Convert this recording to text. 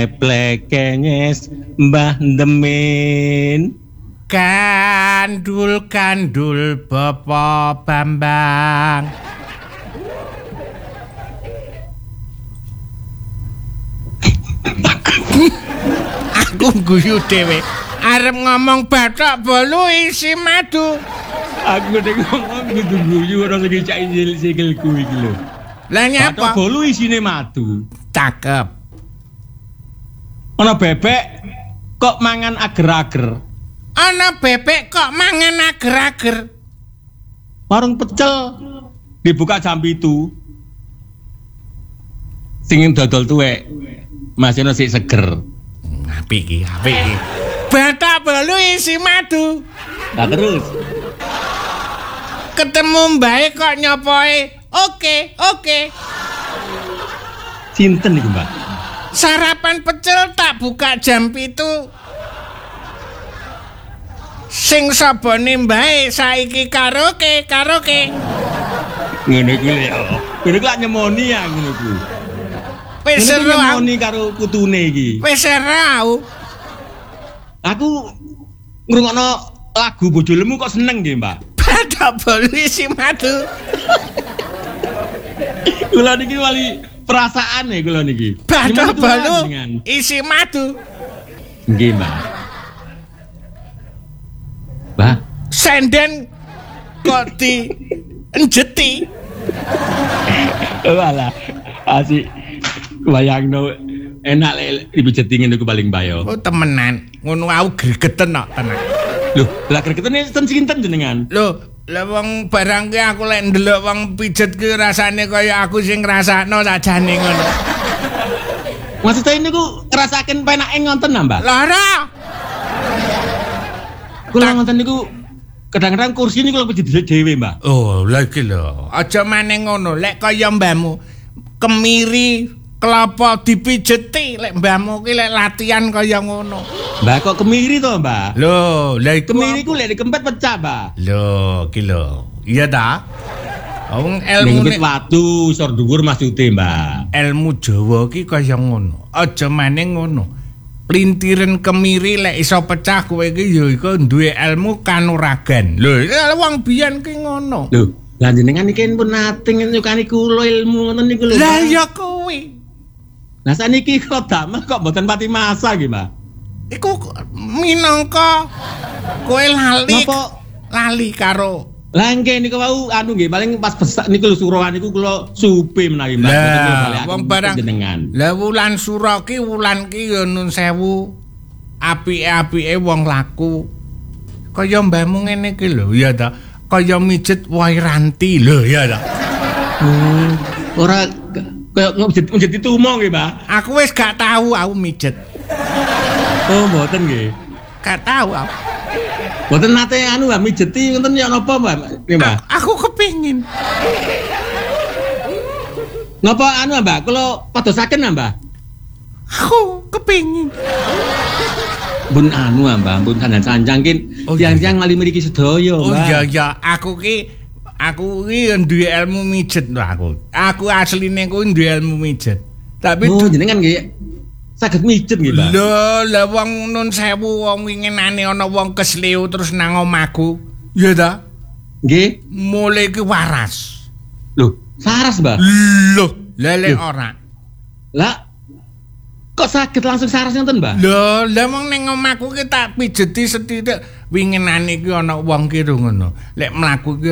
ngeplek kenges Mbah Demin. Kandul Bapak Bambang. Aku guyu dhewe. Arep ngomong bathok bolu isi madu. Aku nek ngomong kudu guyu ora ngecak sikilku iki lho. Lah nyapa? Bathok bolu isine madu. Cakep. Ana bebek kok mangan ager-ager. Ana bebek kok mangan ager-ager. Warung pecel dibuka jam 7. Sing dodol tuwek. Masih sik seger. Apik iki. Bathok bolu isi madu. Lah terus ketemu mbae kok nyopoe. Oke. Sinten iku, Mbak? Sarapan pecel tak buka jam 7. Sing sabone mbae saiki karaoke. Ngono iku lho. Ngono iku lak nyemoni ya ngono iku. Wis seru nyemoni karo kutune iki. Wis seru. Aku ngrungokno lagu Bojo Lemu kok seneng nggih, Mbak. Bathok bolu isi madu. Kula niki wali perasaan ya kula niki. Bathok bolu isi madu. Nggih, Mbak. Mbak, Senden kok di njeti. Walah, asik. Bayangno enak lek dipijeti ngene iku paling bayo. Oh temenan, ngono aku gregeten kok tenan. Lho, lah gregeten ten sinten jenengan? Lho, lah wong barang ki aku lek ndelok wong pijet ki rasane kaya aku sing ngrasakno sakjane ngono. Maksudnya ini ku ngerasakin penake ngonten Mbak? Lara. Kula ngonten niku kadang-kadang kursi niku lho pijet dhewe, Mbak. Oh, lha iki lho. Aja maneh ngono, lek kaya mbahmu kemiri kelapa dipijeti lek mbahmu ki lek latihan kaya ngono. Mbak kok kemiri to, Mbak? Lho, lha iku kemiri ku lek dikempet pecah, Mbak. Lho, ki lho. Iya ta? Wong ilmu nek watu isor dhuwur maksude, Mbak. Ilmu Jawa ki kaya ngono. Aja maneh ngono. Plintiren kemiri lek iso pecah kowe iki ya iku duwe ilmu kanuragan. Lho, wong biyen ki ngono. Lho, lah jenengan iki pun nate nyukani kula ilmu ngoten niku lho. Lah ya kowe. Lah saniki kok damel kok mboten pati masak nggih, Mbak. Iku minangka kowe lali karo. Lah nggih niku wau anu nggih paling pas besak niku lho suroan niku kula supe menawi Mbak. Lah wong barang jenengan. Lah wulan sura ki wulan ki ya nun sewu. Apike wong laku. Kaya mbahmu ngene iki lho, ya ta. Kaya mijet Wairanti lho, ya ta. Ora kaya mijet tumo nggih, Mbak. Aku wis gak tahu aku mijet. Oh, mboten nggih. Gak tahu aku. Mboten nate anu Mbak mijeti ngoten ya napa, Mbak? Nggih, Mbak. Aku kepengin. Napa anu, Mbak? Kula padosaken, Mbak. Aku kepengin. Bun anu, Mbak, bun kandang-kandang kin tiang-tiang ngali mriki sedaya, Mbak. Oh iya, aku ki duwe ilmu mijet lho aku. Aku asline ku duwe ilmu mijet. Tapi jenengan nggih saged mijet nggih, Mbak. Lho, lah wong nun sewu wong winginane ana wong kesleo terus nang omahku. Iya ta? Nggih. Mulai ki waras. Lho, saras, Mbak. Loh, lele ora. Lah kok saged langsung saras ngoten, Mbak? Lho, lah wong ning omahku ki tak pijeti sethithik winginane ki ana wong ki ngono. Lek mlaku ki